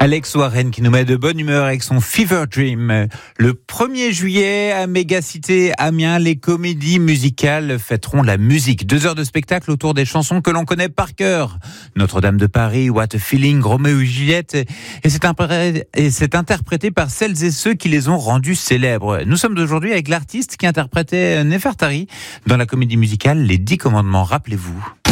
Alex Warren qui nous met de bonne humeur avec son Fever Dream. Le 1er juillet, à Mégacité Amiens, les comédies musicales fêteront la musique. 2 heures de spectacle autour des chansons que l'on connaît par cœur. Notre-Dame de Paris, What a Feeling, Roméo et Juliette. Et c'est interprété par celles et ceux qui les ont rendus célèbres. Nous sommes aujourd'hui avec l'artiste qui interprétait Nefertari dans la comédie musicale Les 10 Commandements. Rappelez-vous.